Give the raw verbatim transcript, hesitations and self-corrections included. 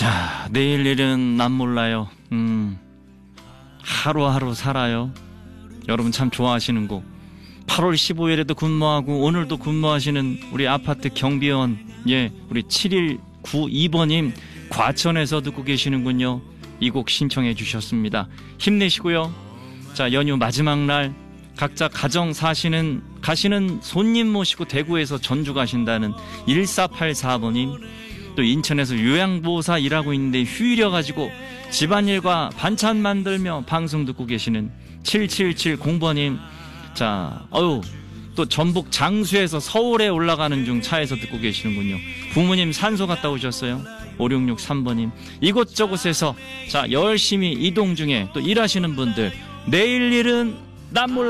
자, 내일 일은 난 몰라요. 음, 하루하루 살아요. 여러분 참 좋아하시는 곡. 팔월 십오일에도 근무하고 오늘도 근무하시는 우리 아파트 경비원, 예, 우리 칠일구이번님 과천에서 듣고 계시는군요. 이 곡 신청해 주셨습니다. 힘내시고요. 자, 연휴 마지막 날 각자 가정 사시는 가시는 손님 모시고 대구에서 전주 가신다는 일사팔사번님, 또 인천에서 요양보호사 일하고 있는데 휴일여 가지고 집안일과 반찬 만들며 방송 듣고 계시는 칠칠칠공번님, 자, 어유, 또 전북 장수에서 서울에 올라가는 중 차에서 듣고 계시는군요. 부모님 산소 갔다 오셨어요. 오육육삼번님, 이곳저곳에서 자 열심히 이동 중에 또 일하시는 분들, 내일 일은 난 몰라.